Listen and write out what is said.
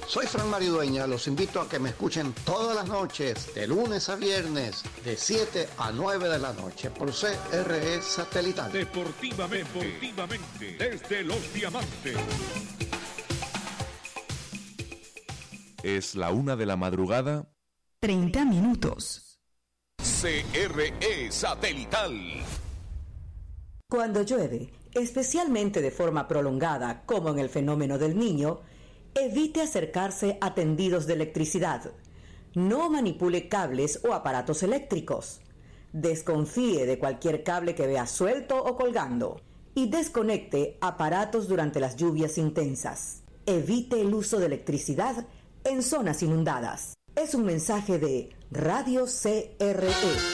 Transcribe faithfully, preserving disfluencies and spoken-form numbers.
Soy Fran Maridueña, los invito a que me escuchen todas las noches, de lunes a viernes, de siete a nueve de la noche, por C R E Satelital. Deportivamente, deportivamente, desde Los Diamantes. Es la una de la madrugada. treinta minutos. C R E Satelital. Cuando llueve, especialmente de forma prolongada, como en el fenómeno del Niño, evite acercarse a tendidos de electricidad. No manipule cables o aparatos eléctricos. Desconfíe de cualquier cable que vea suelto o colgando. Y desconecte aparatos durante las lluvias intensas. Evite el uso de electricidad en zonas inundadas. Es un mensaje de Radio C R E.